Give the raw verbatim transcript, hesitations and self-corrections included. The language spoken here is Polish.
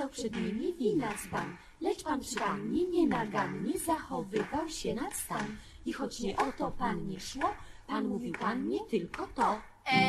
przed nimi wina dzban, lecz pan przy pannie nienagannie zachowywał się nad stan. I choć nie o to pannie szło, pan mówił pannie tylko to.